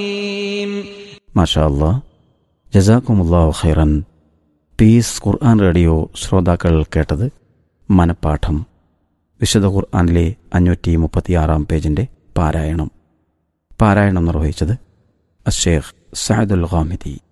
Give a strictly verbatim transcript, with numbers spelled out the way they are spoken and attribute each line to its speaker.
Speaker 1: മാഷാ അല്ലാ, ജസാക്കുമുല്ലാഹു ഖൈറൻ. പീസ് ഖുർആൻ റേഡിയോ ശ്രോതാക്കൾ കേട്ടത് മനപ്പാഠം, വിശുദ്ധ ഖുർആനിലെ അഞ്ഞൂറ്റി മുപ്പത്തിയാറാം പേജിൻ്റെ പാരായണം. പാരായണം നിർവഹിച്ചത് അശ്ശേഖ് സഅദുൽ ഖാമിദി.